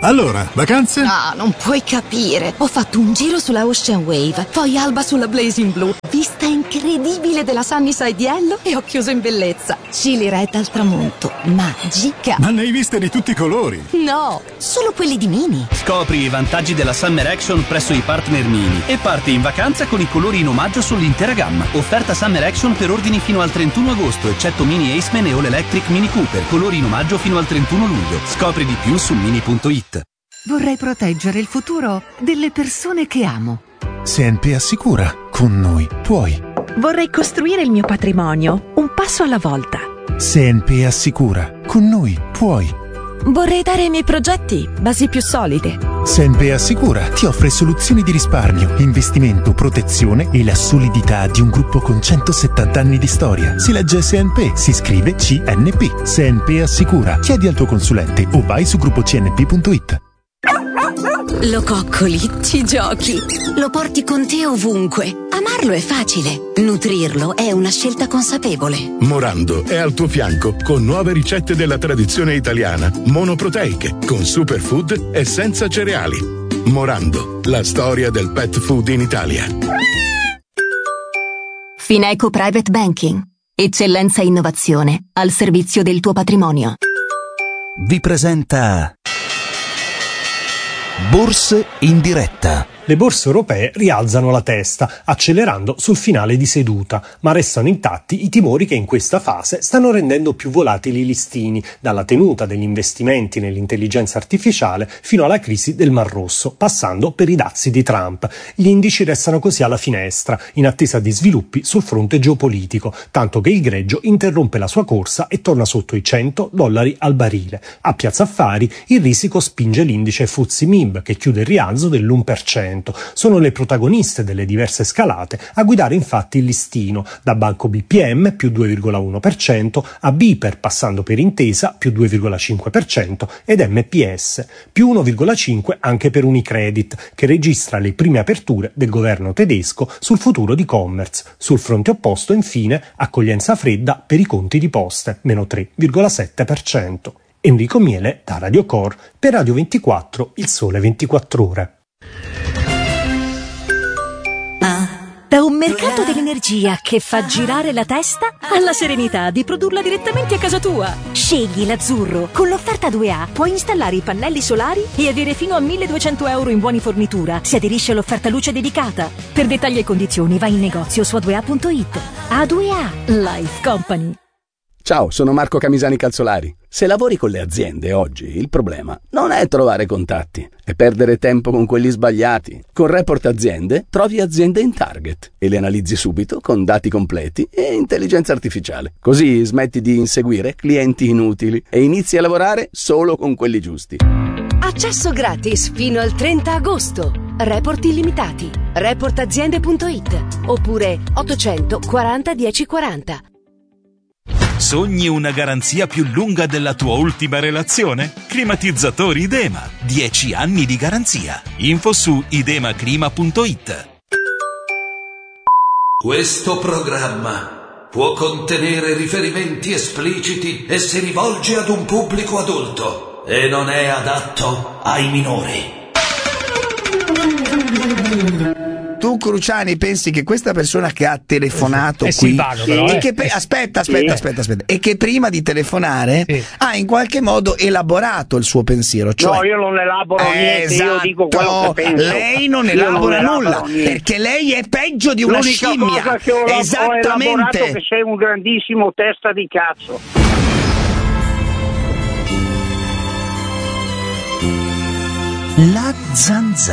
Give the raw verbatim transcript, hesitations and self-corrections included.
Allora, vacanze? Ah, non puoi capire. Ho fatto un giro sulla Ocean Wave, poi alba sulla Blazing Blue, vista incredibile della Sunnyside Yellow e ho chiuso in bellezza. Chili Red al tramonto, magica. Ma ne hai viste di tutti i colori? No, solo quelli di Mini. Scopri i vantaggi della Summer Action presso i partner Mini e parti in vacanza con i colori in omaggio sull'intera gamma. Offerta Summer Action per ordini fino al trentuno agosto, eccetto Mini Aceman e All Electric Mini Cooper. Colori in omaggio fino al trentuno luglio. Scopri di più su mini punto it. Vorrei proteggere il futuro delle persone che amo. S N P assicura, con noi puoi. Vorrei costruire il mio patrimonio, un passo alla volta. S N P assicura, con noi puoi. Vorrei dare ai miei progetti basi più solide. S N P assicura ti offre soluzioni di risparmio, investimento, protezione e la solidità di un gruppo con centosettanta anni di storia. Si legge S N P, si scrive C N P. S N P assicura. Chiedi al tuo consulente o vai su gruppo c n p punto it. Lo coccoli, ci giochi, lo porti con te ovunque. Amarlo è facile, nutrirlo è una scelta consapevole. Morando è al tuo fianco con nuove ricette della tradizione italiana, monoproteiche, con superfood e senza cereali. Morando, la storia del pet food in Italia. Fineco Private Banking. Eccellenza e innovazione al servizio del tuo patrimonio. Vi presenta Borse in diretta. Le borse europee rialzano la testa, accelerando sul finale di seduta, ma restano intatti i timori che in questa fase stanno rendendo più volatili i listini, dalla tenuta degli investimenti nell'intelligenza artificiale fino alla crisi del Mar Rosso, passando per i dazi di Trump. Gli indici restano così alla finestra, in attesa di sviluppi sul fronte geopolitico, tanto che il greggio interrompe la sua corsa e torna sotto i cento dollari al barile. A Piazza Affari il risico spinge l'indice F T S E M I B, che chiude il rialzo dell'uno per cento. Sono le protagoniste delle diverse scalate a guidare infatti il listino, da Banco B P M più due virgola uno per cento, a Biper passando per Intesa più due virgola cinque per cento ed M P S più uno virgola cinque per cento anche per Unicredit, che registra le prime aperture del governo tedesco sul futuro di Commerz. Sul fronte opposto infine accoglienza fredda per i conti di Poste, meno tre virgola sette per cento. Enrico Miele da Radio Core per Radio ventiquattro, il sole ventiquattro ore. Da un mercato dell'energia che fa girare la testa alla serenità di produrla direttamente a casa tua. Scegli l'Azzurro. Con l'offerta due A puoi installare i pannelli solari e avere fino a milleduecento euro in buoni fornitura. Si aderisce all'offerta luce dedicata. Per dettagli e condizioni vai in negozio su a due a punto it. A due A Life Company. Ciao, sono Marco Camisani Calzolari. Se lavori con le aziende oggi, il problema non è trovare contatti, è perdere tempo con quelli sbagliati. Con Report Aziende trovi aziende in target e le analizzi subito con dati completi e intelligenza artificiale. Così smetti di inseguire clienti inutili e inizi a lavorare solo con quelli giusti. Accesso gratis fino al trenta agosto. Report illimitati. report aziende punto it oppure ottocento quaranta dieci quaranta. Sogni una garanzia più lunga della tua ultima relazione? Climatizzatori Idema. dieci anni di garanzia. Info su idemaclima punto it. Questo programma può contenere riferimenti espliciti e si rivolge ad un pubblico adulto e non è adatto ai minori. Tu, Cruciani, pensi che questa persona che ha telefonato è qui simpatico, però, e eh. che pre- aspetta, aspetta, Sì. aspetta, aspetta, e che prima di telefonare Sì. ha in qualche modo elaborato il suo pensiero, cioè No, io non elaboro niente, io dico quello che penso. lei non Io elabora non nulla, elaboro niente. perché lei è peggio di una L'unica scimmia. cosa che ho, ho elaborato Esattamente. che sei un grandissimo testa di cazzo. La zanzara.